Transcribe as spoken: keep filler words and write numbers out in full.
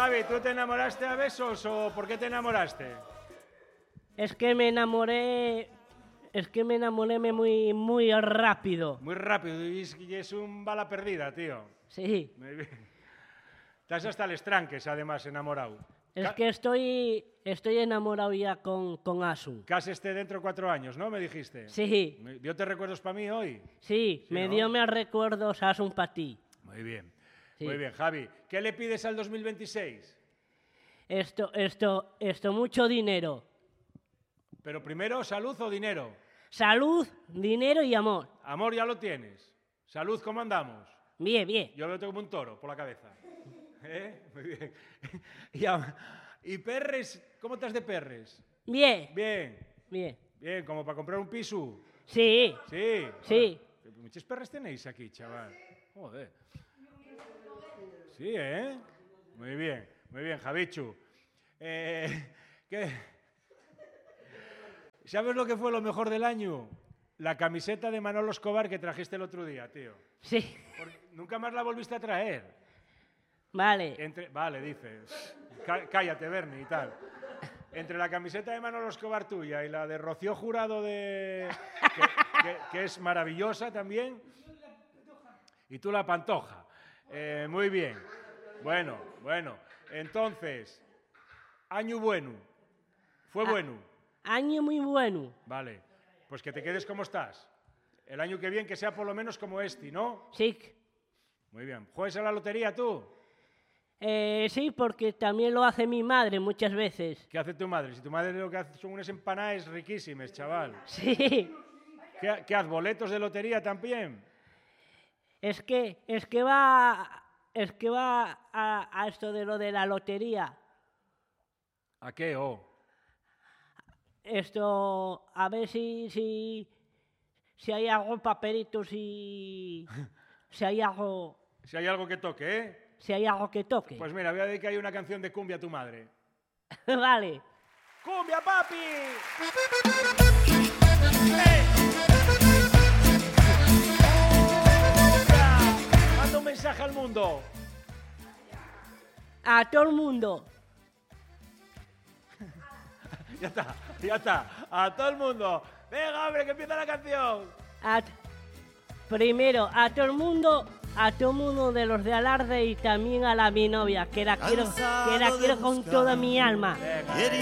Javi, ¿tú te enamoraste a besos o por qué te enamoraste? Es que me enamoré... Es que me enamoré muy, muy rápido. Muy rápido, y es, y es un bala perdida, tío. Sí. Muy bien. Estás hasta el estranques, además, enamorado. Es Ca que estoy, estoy enamorado ya con, con Asun. Casi esté dentro de cuatro años, ¿no? Me dijiste. Sí. ¿Dio te recuerdos para mí hoy? Sí, Sí, me ¿no? dio mis recuerdos Asun para ti. Muy bien. Sí. Muy bien, Javi. ¿Qué le pides al dos mil veintiséis? Esto, esto, esto, mucho dinero. Pero primero, ¿salud o dinero? Salud, dinero y amor. Amor ya lo tienes. Salud, ¿cómo andamos? Bien, bien. Yo lo tengo como un toro por la cabeza. ¿Eh? Muy bien. Y, a- y perres, ¿cómo estás de perres? Bien, Bien. bien. Bien, como para comprar un piso. Sí, Sí. sí. Joder, muchos perres tenéis aquí, chaval. Joder. Sí, ¿eh? Muy bien, muy bien, Javichu. Eh, ¿qué? ¿Sabes lo que fue lo mejor del año? La camiseta de Manolo Escobar que trajiste el otro día, tío. Sí. Porque nunca más la volviste a traer. Vale. Entre, vale, dices. Cá- Cállate, Bernie, y tal. Entre la camiseta de Manolo Escobar tuya y la de Rocío Jurado, de, que, que- que es maravillosa también. Y tú la pantoja. Eh, muy bien. Bueno, bueno. Entonces, año bueno. Fue Ah. bueno. Año muy bueno. Vale. Pues que te quedes como estás. El año que viene que sea por lo menos como este, ¿no? Sí. Muy bien. ¿Juegas a la lotería tú? Eh, sí, porque también lo hace mi madre muchas veces. ¿Qué hace tu madre? Si tu madre lo que hace son unas empanadas riquísimas, chaval. Sí. ¿Qué, qué haces? ¿Boletos de lotería también? Es que, es que va, es que va a, a esto de lo de la lotería. ¿A qué? Oh. Esto, a ver si, si, si hay algo papelitos y si hay algo, Si hay algo que toque, ¿eh? si hay algo que toque. Pues mira, voy a dedicar ahí una canción de cumbia a tu madre. Vale. ¡Cumbia, papi! ¡Eh! ¡Cumbia! Manda un mensaje al mundo. A todo el mundo. Ya está, ya está. A todo el mundo. Venga, hombre, que empieza la canción. A t- primero a todo el mundo, a todo el mundo de los de Alarde y también a la mi novia, que la quiero, que la quiero con toda mi alma. Venga.